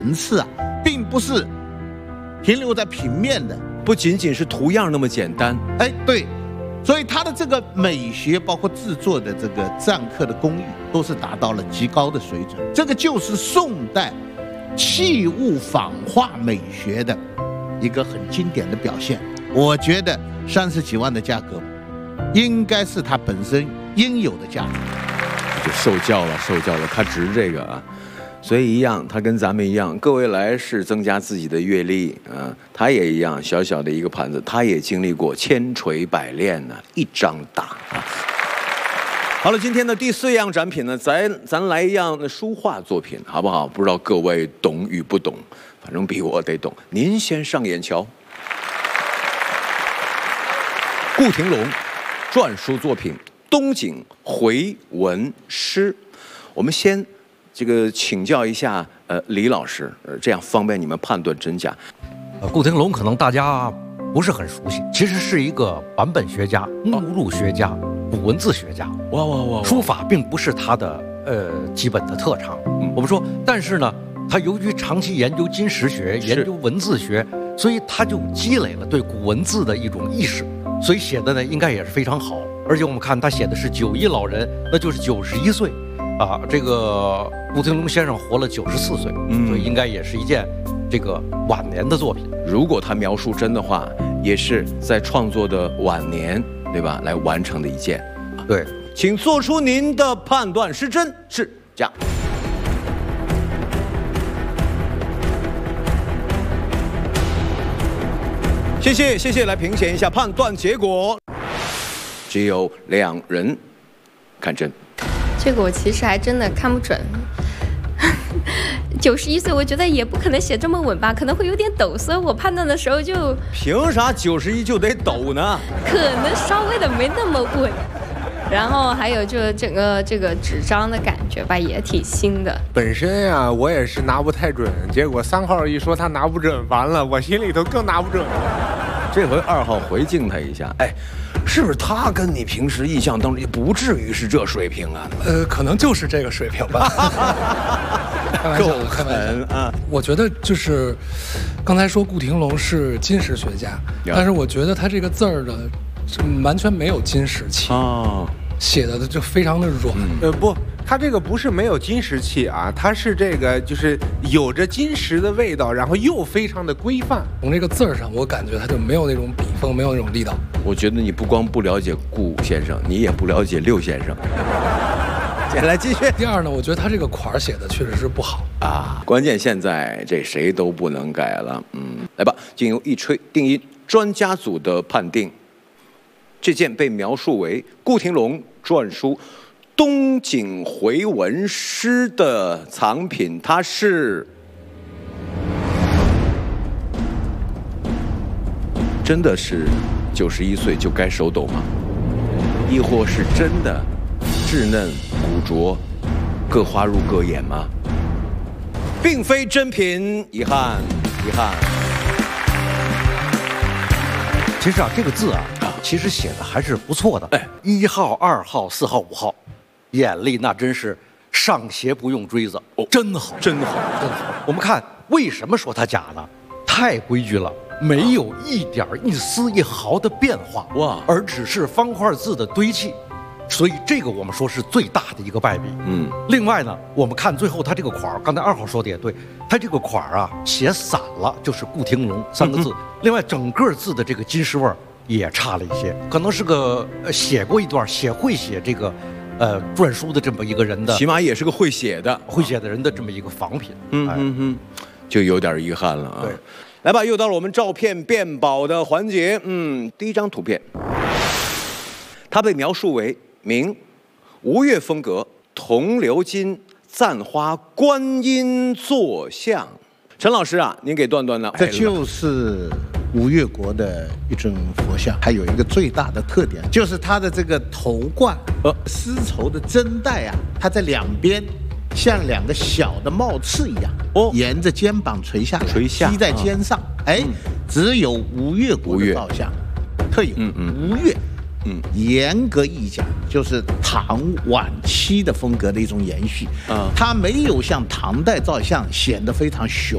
层次啊，并不是停留在平面的， 不仅仅是图样那么简单。 哎，对，所以它的这个美学，包括制作的这个篆刻的工艺，都是达到了极高的水准。这个就是宋代器物仿画美学的一个很经典的表现。我觉得30几万的价格，应该是它本身应有的价格。 就受教了，它值这个啊。所以一样，他跟咱们一样，各位来是增加自己的阅历啊。他也一样，小小的一个盘子，他也经历过千锤百炼呢，一张大啊。好了，今天的第4样展品呢，咱来一样的书画作品，好不好？不知道各位懂与不懂，反正比我得懂。您先上眼瞧，顾廷龙篆书作品《东景回文诗》，我们先。这个请教一下，李老师，这样方便你们判断真假。 顾廷龙可能大家不是很熟悉，其实是一个版本学家、目录学家、古文字学家。哇！书法并不是他的基本的特长。我们说，但是呢，他由于长期研究金石学、研究文字学，所以他就积累了对古文字的一种意识，所以写的呢应该也是非常好。而且我们看他写的是91老人，那就是91岁。啊，这个顾廷龙先生活了94岁，所以应该也是一件这个晚年的作品。 如果他描述真的话，也是在创作的晚年，对吧？来完成的一件。 对， 请做出您的判断，是真是假。谢谢，来评选一下判断结果。只有2人看真。 这个我其实还真的看不准。91岁，我觉得也不可能写这么稳吧，可能会有点抖，所以我判断的时候就凭啥91就得抖呢？ 可能稍微的没那么稳。然后还有就整个这个纸张的感觉吧，也挺新的。 本身呀，我也是拿不太准，结果3号一说他拿不准，完了，我心里头更拿不准了。 这回2号回敬他一下，哎。是不是他跟你平时印象当中也不至于是这水平啊？ 可能就是这个水平吧。 够狠啊！ 我觉得就是刚才说顾廷龙是金石学家，但是我觉得他这个字儿的完全没有金石气啊，写的就非常的软。 不，他这个不是没有金石气啊，他是这个就是有着金石的味道，然后又非常的规范。 从这个字儿上，我感觉他就没有那种笔锋，没有那种力道。 我觉得你不光不了解顾先生，你也不了解6先生。来继续。 第二呢，我觉得他这个款写的确实是不好啊。关键现在这谁都不能改了。来吧，经由一锤定音专家组的判定，这件被描述为顾廷龙篆书《东景回文诗》的藏品，它是真的是91岁就该手抖吗？亦或是真的稚嫩古拙，各花入各眼吗？并非真品，遗憾。 其实啊，这个字啊，其实写的还是不错的。1号、2号、4号、5号，眼力那真是上鞋不用锥子，真好。我们看为什么说它假呢？太规矩了。没有一点一丝一毫的变化哇，而只是方块字的堆砌，所以这个我们说是最大的一个败笔。另外呢，我们看最后他这个款，刚才2号说的也对，他这个款啊写散了，就是顾廷龙3个字。另外整个字的这个金石味也差了一些，可能是个写过一段会写这个篆书的这么一个人的， 起码也是个会写的人的这么一个仿品。 就有点遗憾了啊。对。来吧，又到了我们照片辨宝的环节。第一张图片，它被描述为明吴越风格铜鎏金簪花观音坐像。陈老师啊，您给段段呢？ 这就是吴越国的一尊佛像，还有一个最大的特点，就是它的这个头冠，丝绸的针带啊，它在两边像2个小的帽刺一样，沿着肩膀垂下来，系在肩上。只有吴越国的造像特有。吴越，严格意义讲，就是唐晚期的风格的一种延续。它没有像唐代造像显得非常雄